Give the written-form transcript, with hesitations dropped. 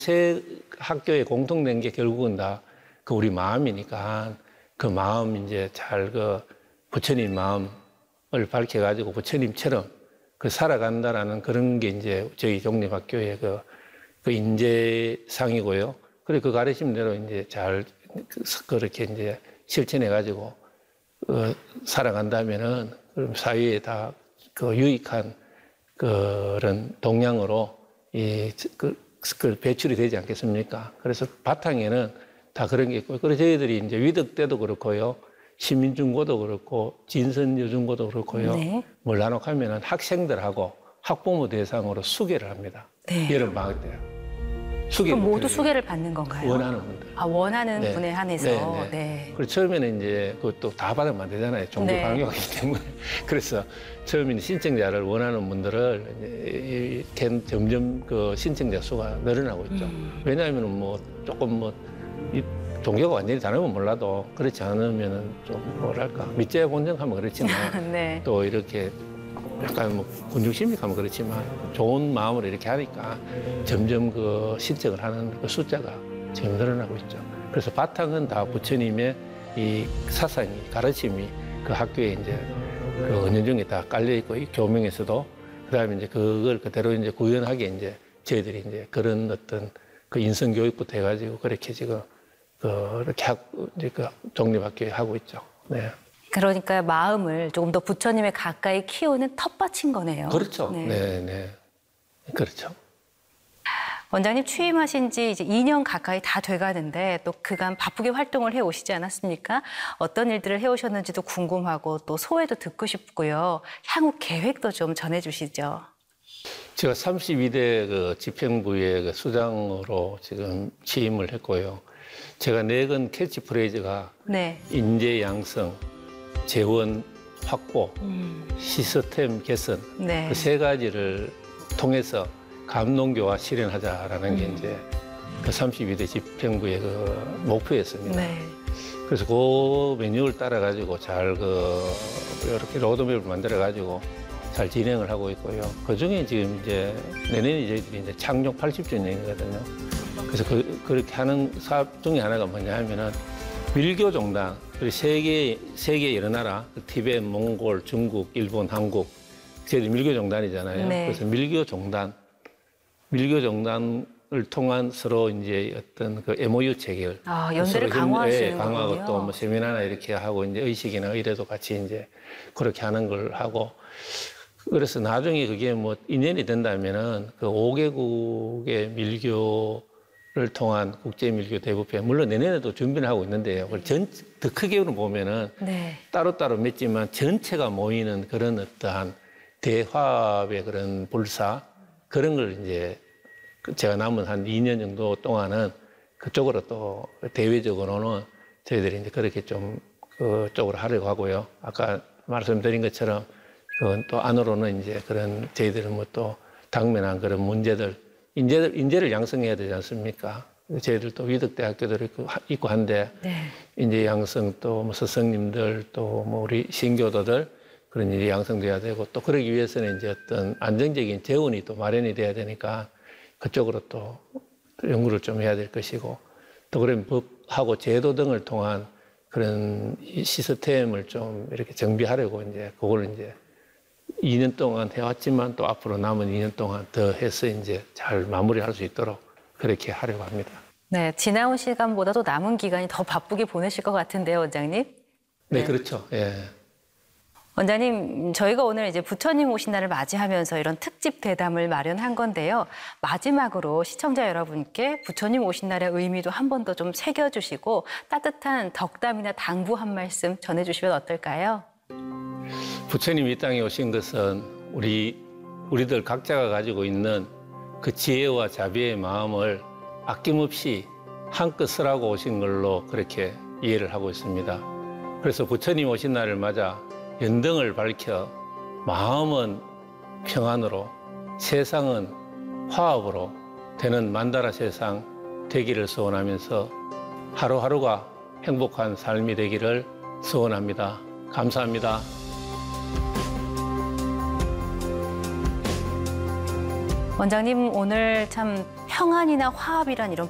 새 학교에 공통된 게 결국은 다 그 우리 마음이니까 그 마음 이제 잘 그 부처님 마음을 밝혀가지고 부처님처럼 그 살아간다라는 그런 게 이제 저희 독립학교의 그 인재상이고요. 그리고 그 가르침대로 이제 잘 그렇게 이제 실천해가지고 살아간다면은 사회에 다 그 유익한 그런 동향으로 그 배출이 되지 않겠습니까? 그래서 바탕에는 다 그런 게 있고, 그래서 저희들이 이제 위덕대도 그렇고요, 시민중고도 그렇고, 진선여중고도 그렇고요. 네. 뭘 나눠가면은 학생들하고 학부모 대상으로 수계를 합니다. 네. 여름 방학 때요. 그럼 모두 수계를 받는 건가요? 원하는 분들. 아, 원하는 네. 분에 한해서. 네. 네. 네. 그리고 처음에는 이제 그것도 다 받으면 안 되잖아요. 종교 네. 강요하기 때문에. 그래서 처음에는 신청자를 원하는 분들을 이제 점점 그 신청자 수가 늘어나고 있죠. 왜냐하면 뭐 조금 뭐 이 종교가 완전히 다르면 몰라도 그렇지 않으면은 좀 뭐랄까 밑에 본정하면 그렇지만 네. 또 이렇게 약간 뭐 군중심리하면 그렇지만 좋은 마음으로 이렇게 하니까 점점 그 신청을 하는 그 숫자가 지금 늘어나고 있죠. 그래서 바탕은 다 부처님의 이 사상이, 가르침이 그 학교에 이제 그 은연중에 다 깔려 있고, 이 교명에서도 그다음에 이제 그걸 그대로 이제 구현하게 이제 저희들이 이제 그런 어떤 그 인성 교육부터 해가지고 그렇게 지금 그렇게 이제 그 독립학교에 하고 있죠. 네. 그러니까 마음을 조금 더 부처님에 가까이 키우는 텃밭인 거네요. 그렇죠. 네, 네. 그렇죠. 원장님 취임하신 지 이제 2년 가까이 다 돼가는데 또 그간 바쁘게 활동을 해오시지 않았습니까? 어떤 일들을 해오셨는지도 궁금하고 또 소회도 듣고 싶고요. 향후 계획도 좀 전해주시죠. 제가 32대 그 집행부의 그 수장으로 지금 취임을 했고요. 제가 내건 캐치프레이즈가 네. 인재 양성, 재원 확보, 시스템 개선 네. 그 세 가지를 통해서 감농교화 실현하자라는 게 이제 그 32대 집행부의 그 목표였습니다. 네. 그래서 그 매뉴얼 따라가지고 잘 이렇게 로드맵을 만들어가지고 잘 진행을 하고 있고요. 그 중에 지금 이제 내년이 저희들이 이제 창립 80주년이거든요. 그래서 그렇게 하는 사업 중에 하나가 뭐냐 하면은 밀교종단, 그리고 세계 여러 나라, 티베트, 몽골, 중국, 일본, 한국, 저희들 밀교종단이잖아요. 네. 그래서 밀교종단을 통한 서로 이제 어떤 그 MOU 체결. 아, 연대를 강화하시는 거군요. 강화하고 또 뭐 세미나나 이렇게 하고 이제 의식이나 의례도 같이 이제 그렇게 하는 걸 하고. 그래서 나중에 그게 뭐 인연이 된다면은 그 5개국의 밀교를 통한 국제밀교 대부회, 물론 내년에도 준비를 하고 있는데요. 더 크게로 보면은 네. 따로따로 맺지만 전체가 모이는 그런 어떠한 대화합의 그런 불사, 그런 걸 이제 제가 남은 한 2년 정도 동안은 그쪽으로 또 대외적으로는 저희들이 이제 그렇게 좀 그쪽으로 하려고 하고요. 아까 말씀드린 것처럼 그건 또 안으로는 이제 그런 저희들은 뭐 또 당면한 그런 문제들, 인재를 양성해야 되지 않습니까? 저희들 또 위덕대학교도 있고 한데 네. 인재 양성 또 뭐 스승님들 또 뭐 우리 신교도들 그런 일이 양성돼야 되고, 또 그러기 위해서는 이제 어떤 안정적인 재원이 또 마련이 돼야 되니까 그쪽으로 또 연구를 좀 해야 될 것이고, 또 그런 법하고 제도 등을 통한 그런 시스템을 좀 이렇게 정비하려고 이제 그걸 이제 2년 동안 해왔지만 또 앞으로 남은 2년 동안 더 해서 이제 잘 마무리할 수 있도록 그렇게 하려고 합니다. 네, 지나온 시간보다도 남은 기간이 더 바쁘게 보내실 것 같은데요, 원장님? 네, 그렇죠. 예. 원장님, 저희가 오늘 이제 부처님 오신 날을 맞이하면서 이런 특집 대담을 마련한 건데요. 마지막으로 시청자 여러분께 부처님 오신 날의 의미도 한 번 더 좀 새겨주시고 따뜻한 덕담이나 당부 한 말씀 전해주시면 어떨까요? 부처님이 이 땅에 오신 것은 우리들 각자가 가지고 있는 그 지혜와 자비의 마음을 아낌없이 한껏 쓰라고 오신 걸로 그렇게 이해를 하고 있습니다. 그래서 부처님 오신 날을 맞아 연등을 밝혀 마음은 평안으로, 세상은 화합으로 되는 만다라 세상 되기를 소원하면서 하루하루가 행복한 삶이 되기를 소원합니다. 감사합니다. 원장님, 오늘 참 평안이나 화합이란 이런